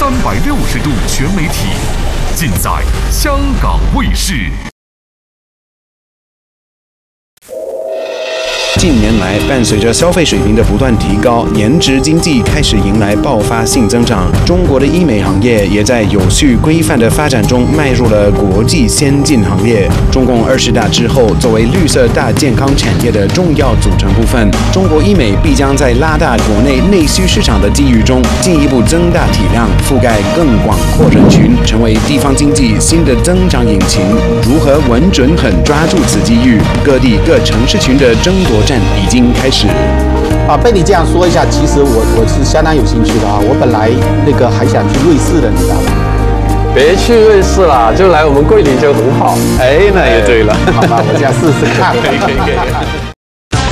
360度全媒体，尽在香港卫视。 近年来，伴随着消费水平的不断提高，颜值经济开始迎来爆发性增长。中国的医美行业也在有序规范的发展中迈入了国际先进行列。中共20大之后，作为绿色大健康产业的重要组成部分，中国医美必将在拉大国内内需市场的机遇中，进一步增大体量，覆盖更广阔人群，成为地方经济新的增长引擎。如何稳准狠抓住此机遇？各地各城市群的争夺战已经开始。 被你这样说一下，其实我是相当有兴趣的啊！我本来还想去瑞士的，你知道吗？ 别去瑞士啦，就来我们桂林就很好。 哎，那也对了。 好吧，我这样试试看。 可以。